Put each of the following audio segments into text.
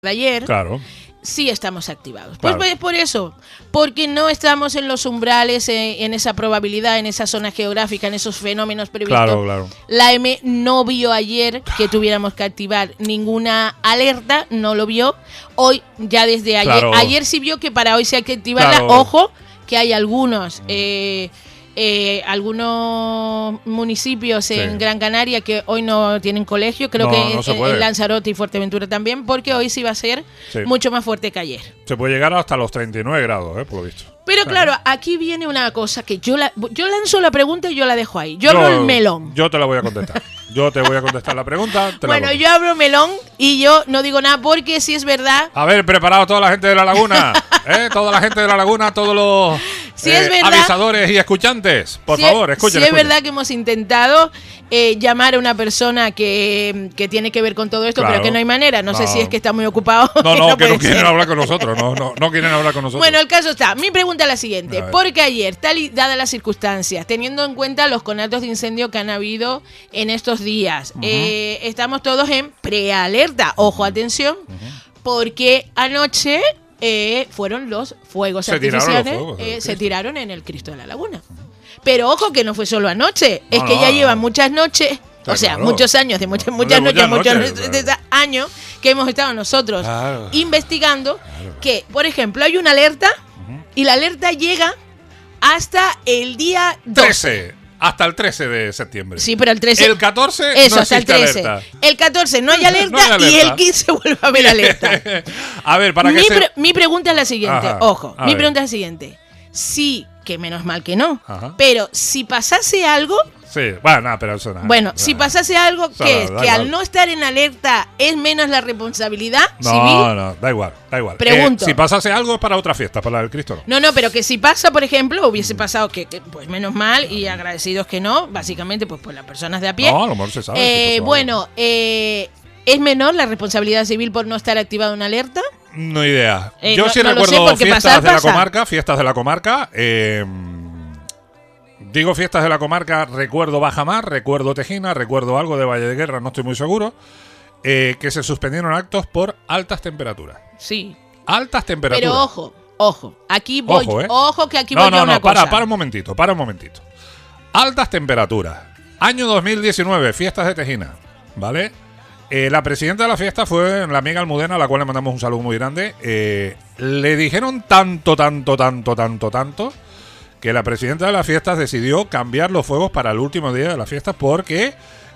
de ayer, Claro. sí estamos activados. Claro. Pues por eso, porque no estamos en los umbrales, en esa probabilidad, en esa zona geográfica, en esos fenómenos previstos. Claro, claro. La M no vio ayer que tuviéramos que activar ninguna alerta, no lo vio. Hoy, ya desde ayer, Claro. ayer sí vio que para hoy sí hay que activarla. Claro. Ojo, que hay algunos municipios Sí. en Gran Canaria que hoy no tienen colegio, creo No, que no se puede. en Lanzarote y Fuerteventura también, porque hoy sí va a ser Sí. mucho más fuerte que ayer. Se puede llegar hasta los 39 grados, por lo visto. Pero claro, aquí viene una cosa que yo lanzo la pregunta y yo la dejo ahí. Yo abro el melón. Yo te la voy a contestar. Yo te voy a contestar la pregunta. Bueno, yo abro melón y yo no digo nada porque si es verdad. A ver, preparado toda la gente de la laguna. Toda la gente de la laguna, todos los Si es verdad, avisadores y escuchantes. Por si favor, es, escuchen. Si es escuchen. verdad que hemos intentado llamar a una persona que tiene que ver con todo esto, Claro. pero que no hay manera. No sé No. si es que está muy ocupado. No, y que no puede quieren ser. hablar con nosotros. No quieren hablar con nosotros. Bueno, el caso está. Mi pregunta es la siguiente. A ver. Porque ayer, dadas las circunstancias, teniendo en cuenta los conatos de incendio que han habido en estos días, estamos todos en prealerta. Ojo, atención, porque anoche fueron los fuegos Se tiraron los artificiales. fuegos del Se Cristo. tiraron en el Cristo de la Laguna. Pero ojo que no fue solo anoche. Es No, que no, ya no. llevan muchas noches. Está O sea, claro. muchos años, de muchas De noches, muchas muchos noches, claro. años que hemos estado nosotros Claro. investigando que, por ejemplo, hay una alerta y la alerta llega hasta el día 12. 13. Hasta el 13 de septiembre. Sí, pero el 13. El 14 Eso, no hasta el existe 13. alerta. El 14 no hay alerta, No hay alerta. y el 15 vuelve a haber alerta. A ver, para que Mi pregunta es la siguiente. Ajá, Ojo, a mi ver. pregunta es la siguiente. Sí, que menos mal que no. Ajá. Pero si pasase algo. Sí, bueno, nada, pero eso nada. Bueno, si pasase algo, Eso ¿qué da es? igual. Que al no estar en alerta es menos la responsabilidad No, civil. no, da igual, da igual. Pregunto. Si pasase algo es para otra fiesta, para la del Cristo no. No, pero que si pasa, por ejemplo, hubiese pasado que, pues menos mal y agradecidos que no, básicamente pues las personas de a pie. No, a lo mejor se sabe. si pasó Bueno, ¿es menor la responsabilidad civil por no estar activada una alerta? algo. No idea. Eh, Yo no- sí no lo sé, recuerdo porque fiestas pasar de la pasa. comarca, fiestas de la comarca. Digo fiestas de la comarca, recuerdo Bajamar, recuerdo Tejina, recuerdo algo de Valle de Guerra, no estoy muy seguro, que se suspendieron actos por altas temperaturas. Sí. Altas temperaturas. Pero ojo, aquí voy, Ojo, ¿eh? ojo que aquí voy yo a una cosa. Para un momentito. Altas temperaturas. Año 2019, fiestas de Tejina, ¿vale? La presidenta de la fiesta fue la amiga Almudena, a la cual le mandamos un saludo muy grande. Le dijeron tanto, que la presidenta de las fiestas decidió cambiar los fuegos para el último día de la fiesta porque,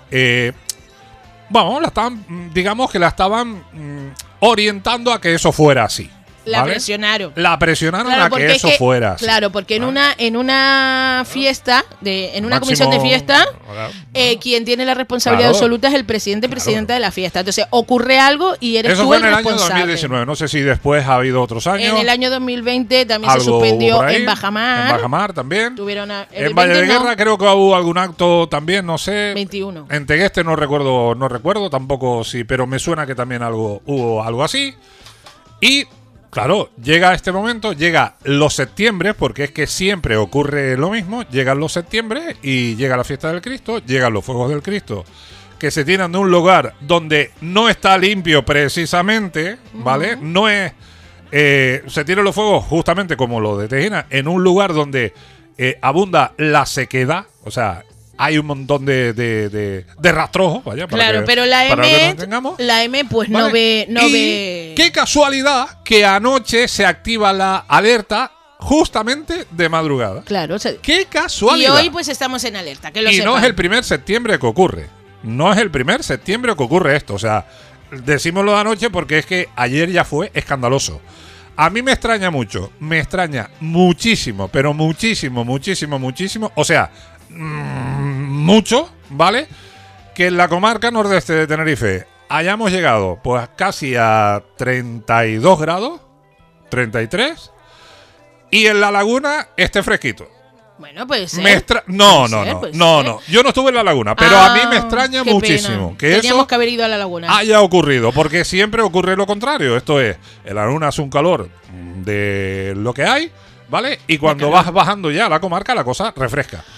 digamos que la estaban orientando a que eso fuera así. La ¿vale? presionaron. La presionaron Claro, a que porque eso es fuera así. Claro, porque en una fiesta, en una Máximo- comisión de fiesta, Claro. quien tiene la responsabilidad Claro. absoluta es el presidente, presidenta de la fiesta. Entonces ocurre algo y eres Eso tú fue el en el año responsable. 2019. No sé si después ha habido otros años. En el año 2020 también se Algo suspendió por ahí. en Bajamar. En Bajamar también. Tuvieron En Valle de Guerra creo que hubo algún acto también, no sé. 21. En Tegueste no recuerdo tampoco sí, pero me suena que también hubo algo así. Y claro, llega este momento, llega los septiembre, porque es que siempre ocurre lo mismo, llegan los septiembre y llega la fiesta del Cristo, llegan los fuegos del Cristo, que se tiran de un lugar donde no está limpio precisamente, ¿vale? No es... se tiran los fuegos justamente como lo de Tejina, en un lugar donde abunda la sequedad, o sea... Hay un montón de rastrojos, vaya. Claro, pero la para que M, nos entendamos. la M pues ¿Vale? no ve... Y qué casualidad que anoche se activa la alerta justamente de madrugada. Claro, o sea, Qué y casualidad. hoy pues estamos en alerta, que lo Y no sepan. es el primer septiembre que ocurre. No es el primer septiembre que ocurre esto. O sea, decimos lo de anoche porque es que ayer ya fue escandaloso. A mí me extraña mucho, me extraña muchísimo, pero muchísimo. O sea, mucho, ¿vale? Que en la comarca nordeste de Tenerife hayamos llegado pues casi a 32 grados, 33, y en la laguna esté fresquito. Bueno, puede ser. No. Puede ser. Yo no estuve en la laguna, pero a mí me extraña qué muchísimo pena. que Teníamos eso que haber ido a la laguna. haya ocurrido, porque siempre ocurre lo contrario. Esto es, en la laguna hace un calor de lo que hay, ¿vale? Y cuando vas bajando ya a la comarca, la cosa refresca.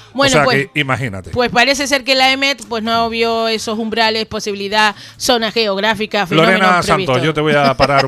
Bueno, o sea pues, que imagínate. Pues parece ser que la EMET pues no vio esos umbrales, posibilidad, zona geográfica, fenómenos Lorena previstos. Santos, yo te voy a parar